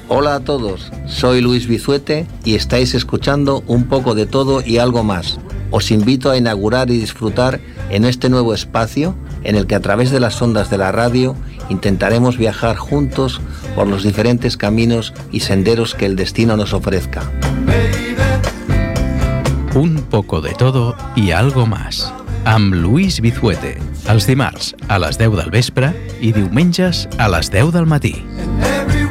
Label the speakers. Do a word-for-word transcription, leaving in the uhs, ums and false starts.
Speaker 1: Hola a todos, soy Luis Bizuete y estáis escuchando Un poco de todo y algo más. Os invito a inaugurar y disfrutar en este nuevo espacio en el que a través de las ondas de la radio intentaremos viajar juntos por los diferentes caminos y senderos que el destino nos ofrezca.
Speaker 2: Un poco de todo i algo más, amb Luis Bizuete, els dimarts a les deu del vespre i diumenges a les deu del matí.